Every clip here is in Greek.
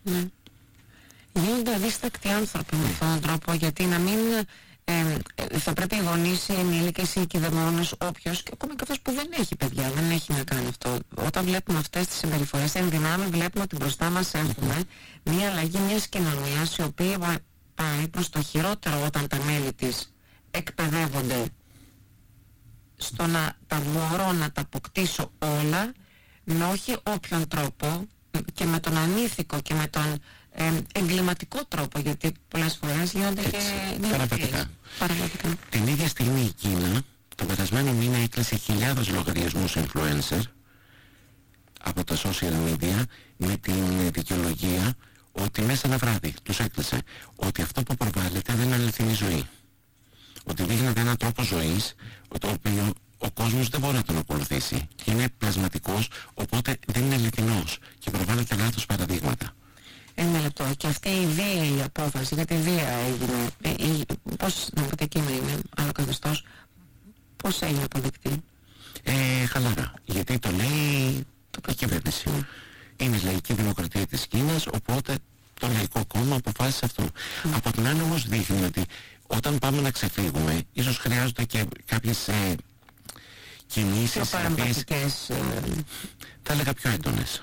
Ναι. Γίνονται αδίστακτοι άνθρωποι με αυτόν τον τρόπο, γιατί να μην θα πρέπει οι γονείς, οι ενήλικες, οι οικειδεμόνες, όποιος, και ακόμα και αυτός που δεν έχει παιδιά, δεν έχει να κάνει αυτό. Όταν βλέπουμε αυτές τις συμπεριφορές, εν δυνάμει βλέπουμε ότι μπροστά μας έχουμε μια αλλαγή μιας κοινωνίας, η οποία πάει προς το χειρότερο όταν τα μέλη της εκπαιδεύονται στο να τα μπορώ να τα αποκτήσω όλα, με όχι όποιον τρόπο, και με τον ανήθικο και με τον εγκληματικό τρόπο, γιατί πολλές φορές γίνονται και παραβατικά. Την ίδια στιγμή η Κίνα τον περασμένο μήνα έκλεισε χιλιάδες λογαριασμούς influencer από τα social media με την δικαιολογία ότι μέσα ένα βράδυ τους έκλεισε ότι αυτό που προβάλλεται δεν είναι αληθινή ζωή, ότι δείχνεται έναν τρόπο ζωής το οποίο ο κόσμος δεν μπορεί να τον ακολουθήσει και είναι πλασματικός, οπότε δεν είναι αληθινός και προβάλλεται λάθος παραδείγματα. Ένα λεπτό. Και αυτή η βίαιη απόφαση, γιατί βία έγινε, πώς νομοθετική είναι, άλλο καθεστώς, πώς έγινε αποδεκτή? Χαλαρά. Γιατί το λέει η κυβέρνηση. Είναι η λαϊκή δημοκρατία της Κίνας, οπότε το Λαϊκό Κόμμα αποφάσισε αυτό. Από την άλλη όμως δείχνει ότι όταν πάμε να ξεφύγουμε, ίσως χρειάζονται και κάποιες κινήσεις παρεμβατικές, θα έλεγα πιο έντονες.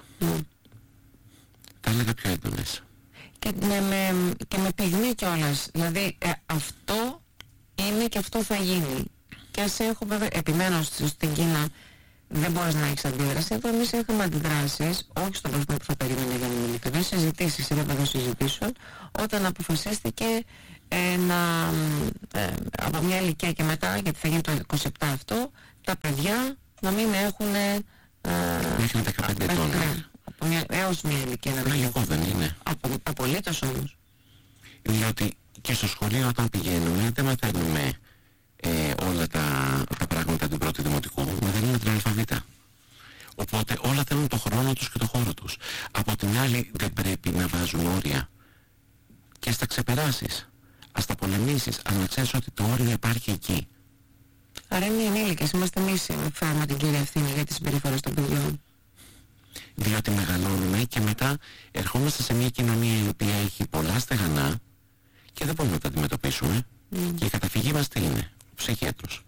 Και με πυγμή κιόλας. Δηλαδή αυτό είναι και αυτό θα γίνει. Και ας έχω βέβαια, επιμένω στην Κίνα, δεν μπορείς να έχεις αντίδραση. Εδώ εμείς έχουμε αντιδράσεις, όχι στον προσωπικό που θα περίμενε για να μιλήσει, συζητήσεις σε επίπεδο συζητήσεων, όταν αποφασίστηκε από μια ηλικία και μετά, γιατί θα γίνει το 27 αυτό, τα παιδιά να μην έχουν μέχρι 15 ετών. Έως μια ηλικία. Λογικό δεν είναι? Απολύτως όμως. Διότι και στο σχολείο όταν πηγαίνουμε δεν μαθαίνουμε όλα τα πράγματα του πρώτου δημοτικού, μαθαίνουμε την αλφαβήτα. Οπότε όλα θέλουν το χρόνο τους και το χώρο τους. Από την άλλη δεν πρέπει να βάζουν όρια και ας τα ξεπεράσεις, ας τα πολεμήσεις, αλλά να ξέρεις ότι το όριο υπάρχει εκεί. Άρα είναι οι ενήλικες, είμαστε εμείς που φέρουμε την κύρια ευθύνη για τις συμπεριφορές των παιδιών. Διότι μεγαλώνουμε και μετά ερχόμαστε σε μια κοινωνία η οποία έχει πολλά στεγανά και δεν μπορούμε να τα αντιμετωπίσουμε. Και η καταφυγή μας τι είναι? Ο ψυχίατρος.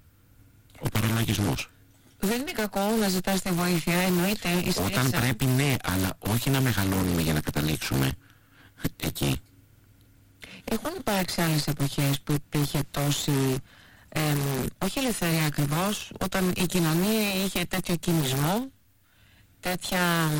Ο παραλογισμός. Δεν είναι κακό να ζητάς τη βοήθεια, εννοείται. Όταν πρέπει, ναι, αλλά όχι να μεγαλώνουμε για να καταλήξουμε εκεί. Έχουν υπάρξει άλλες εποχές που υπήρχε τόση όχι ελευθερία ακριβώς, όταν η κοινωνία είχε τέτοιο κινησμό, τέτοια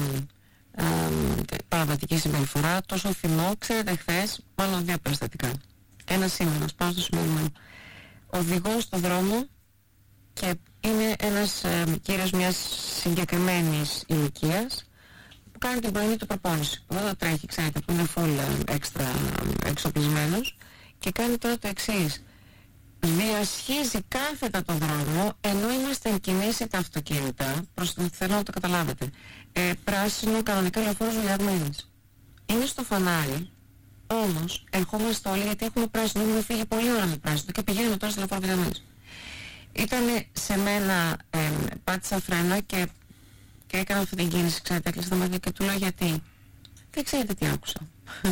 παραβατική συμπεριφορά, τόσο θυμό. Ξέρετε, χθες, μάλλον δύο περιστατικά. Ένα σήμερα, πάω στο σημείο. Οδηγώ στο δρόμο και είναι ένας κύριος μιας συγκεκριμένης ηλικίας που κάνει την πρωινή του προπόνηση. Δεν το τρέχει, ξέρετε, που είναι full έξτρα εξοπλισμένος, και κάνει τώρα το εξής. Διασχίζει κάθετα το δρόμο ενώ είμαστε εν κινήσει τα αυτοκίνητα, θέλω να το καταλάβετε, πράσινο κανονικά λεωφόρος βουλιαγμένης. Είναι στο φανάρι, όμως ερχόμαστε όλοι γιατί έχουμε πράσινο, έχουμε φύγει πολύ ώρα με πράσινο και πηγαίνουμε τώρα στο λεωφόρο βουλιαγμένης. Ήτανε σε μένα, πάτησα φρένα και έκανα αυτή την κίνηση, ξέρετε, έκλεισα τα μάτια και του λέω γιατί. Δεν ξέρετε τι άκουσα.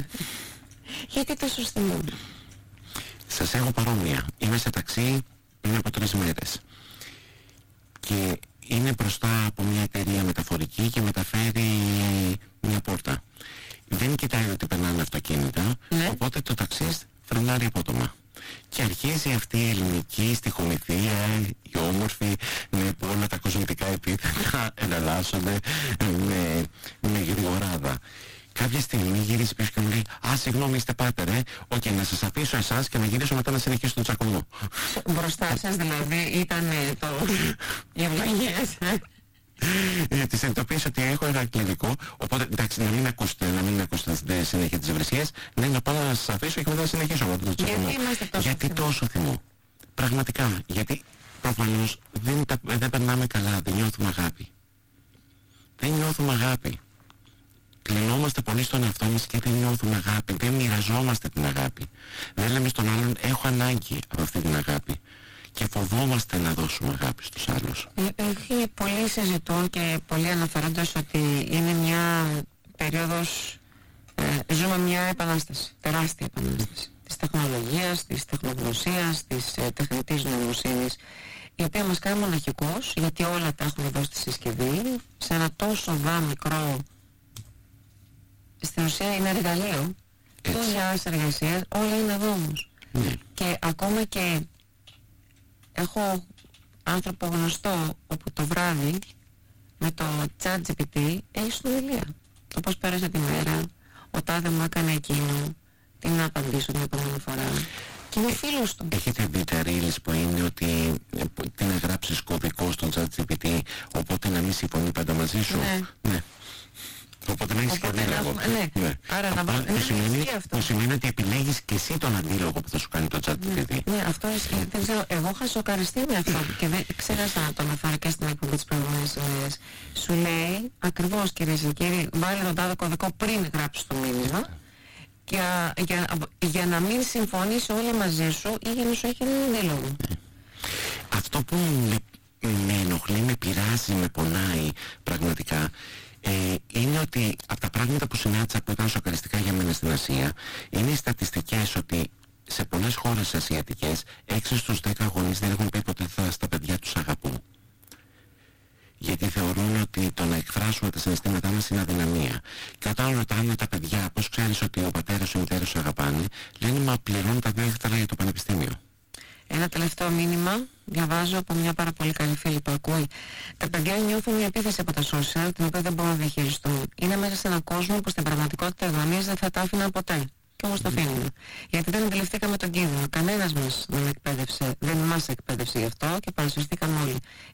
Γιατί τόσο θυμό. Σας έχω παρόμοια. Είμαι σε ταξί πριν από 3 μέρες και είναι μπροστά από μια εταιρεία μεταφορική και μεταφέρει μια πόρτα. Δεν κοιτάει ότι περνάνε αυτοκίνητα, οπότε το ταξί φρενάρει απότομα. Και αρχίζει αυτή η ελληνική στιχομυθία, η όμορφη, με όλα τα κοσμητικά επίθετα εναλλάσσονται με γρηγοράδα. Κάποια στιγμή γυρίζει πίσω και μου λέει «Α, συγγνώμη, είστε πάτερ, Οκ, να σας αφήσω εσάς και να γυρίσω μετά να συνεχίσω τον τσακωμό». Μπροστά σας δηλαδή ήταν οι ευλογίες. Της συνειδητοποίησα ότι έχω ένα κλινικό, οπότε εντάξει, να μην ακούσετε στη συνέχεια τις ευρεσίες, ναι, να πάω να σας αφήσω και μετά να συνεχίσω με τον τσακωμό. Γιατί τόσο θυμό? Πραγματικά, γιατί προφανώς δεν περνάμε καλά, δεν νιώθουμε αγάπη. Δεν νιώθουμε αγάπη. Κλεινόμαστε πολύ στον εαυτό μας και δεν νιώθουμε αγάπη, δεν μοιραζόμαστε την αγάπη. Δεν λέμε στον άλλον έχω ανάγκη από αυτή την αγάπη και φοβόμαστε να δώσουμε αγάπη στους άλλους. Πολλοί συζητούν και πολλοί αναφέροντας ότι είναι μια περίοδος Ζούμε μια επανάσταση, τεράστια επανάσταση της τεχνολογίας, της τεχνογνωσίας, της τεχνητής νοημοσύνης, η οποία μας κάνει μοναχικούς, γιατί όλα τα έχουμε εδώ στη συσκευή, σε ένα τόσο μικρό, στην ουσία είναι εργαλείο, δουλειάς, εργασίας, όλα είναι εδώ όμως. Και ακόμα και έχω άνθρωπο γνωστό όπου το βράδυ με το ChatGPT έχει συνομιλία. Το πώς πέρασε τη μέρα, ο τάδε μου έκανε εκείνο, τι να απαντήσω την επόμενη φορά. Και είναι φίλος του. Έχετε δει τα reels που είναι ότι τι να γράψεις κωδικό στον ChatGPT, οπότε να μην συμφωνεί πάντα μαζί σου? Ναι. Οπότε να έχεις και αντίλογο. Ναι. Άρα να βάλω. Που σημαίνει ότι επιλέγεις και εσύ τον αντίλογο που θα σου κάνει το ChatGPT. Ναι, αυτό δεν ξέρω. Εγώ είχα σοκαριστεί με αυτό και δεν ξέχασα να το αναφέρω και στην εκπομπή της προηγούμενης ημέρας. Σου λέει ακριβώς, κυρίες και κύριοι, βάλε τον τάδε κωδικό πριν γράψεις το μήνυμα. Για να μην συμφωνήσει όλα μαζί σου ή για να σου έχει έναν αντίλογο. Αυτό που με ενοχλεί, με πειράζει, με πονάει πραγματικά, είναι ότι από τα πράγματα που συνάντησα που ήταν σοκαριστικά για μένα στην Ασία, είναι οι στατιστικές ότι σε πολλές χώρες ασιατικές 6 στους 10 γονείς δεν έχουν πει ποτέ στα παιδιά τους αγαπούν. Γιατί θεωρούν ότι το να εκφράσουμε τα συναισθήματά μας είναι αδυναμία. Και όταν ρωτάνε τα παιδιά πώς ξέρεις ότι ο πατέρας ή η μητέρα σου αγαπάνε, λένε μα πληρώνουν τα δάχτυλα για το πανεπιστήμιο. Ένα τελευταίο μήνυμα διαβάζω από μια πάρα πολύ καλή φίλη που ακούει. Τα παιδιά νιώθουν μια επίθεση από τα social, την οποία δεν μπορούν να διαχειριστούν. Είναι μέσα σε έναν κόσμο που στην πραγματικότητα οι γονείς δεν θα τα άφηναν ποτέ. Και όμως τα αφήνουν. Γιατί δεν αντιληφθήκαμε τον κίνδυνο. Κανένας μας δεν μας εκπαίδευσε γι' αυτό και παρασυρθήκαμε όλοι.